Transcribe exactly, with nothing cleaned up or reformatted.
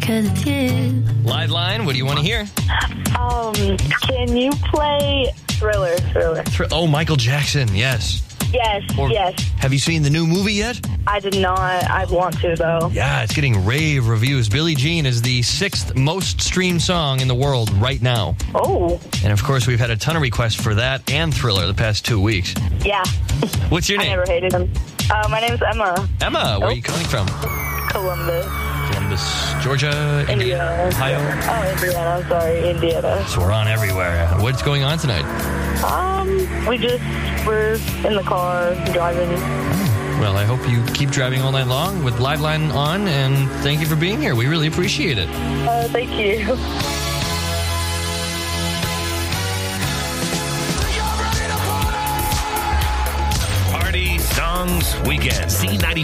cause it's you. Live line, what do you want to hear? Um, can you play Thriller? Thriller. Thr- oh, Michael Jackson, yes. Yes, Or yes. Have you seen the new movie yet? I did not. I want to, though. Yeah, it's getting rave reviews. Billie Jean is the sixth most streamed song in the world right now. Oh. And of course, we've had a ton of requests for that and Thriller the past two weeks. Yeah. What's your I name? never hated him. Uh, my name's Emma. Emma, where Oh. are you calling from? Columbus. Columbus, Georgia, Indiana. Ohio. Oh, Indiana. I'm sorry, Indiana. So we're on everywhere. What's going on tonight? Um, we just, we're in the car driving. Well, I hope you keep driving all night long with Live Line on, and thank you for being here. We really appreciate it. Uh, thank you. Party Songs Weekend. C ninety-five.